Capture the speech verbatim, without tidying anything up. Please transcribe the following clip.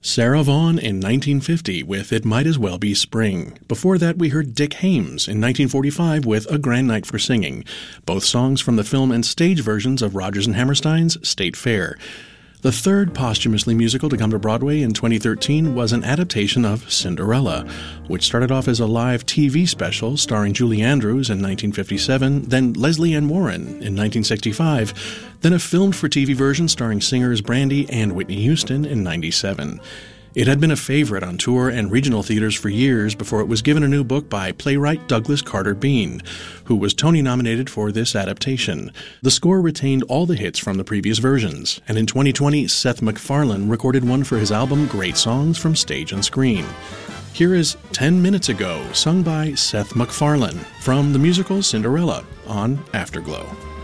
Sarah Vaughan in nineteen fifty with It Might As Well Be Spring. Before that, we heard Dick Haymes in nineteen forty-five with A Grand Night for Singing, both songs from the film and stage versions of Rodgers and Hammerstein's State Fair. The third posthumously musical to come to Broadway in twenty thirteen was an adaptation of Cinderella, which started off as a live T V special starring Julie Andrews in nineteen fifty-seven, then Leslie Ann Warren in nineteen sixty-five, then a filmed-for-T V version starring singers Brandy and Whitney Houston in ninety-seven. It had been a favorite on tour and regional theaters for years before it was given a new book by playwright Douglas Carter Beane, who was Tony-nominated for this adaptation. The score retained all the hits from the previous versions, and in twenty twenty, Seth MacFarlane recorded one for his album Great Songs from Stage and Screen. Here is Ten Minutes Ago, sung by Seth MacFarlane, from the musical Cinderella on Afterglow.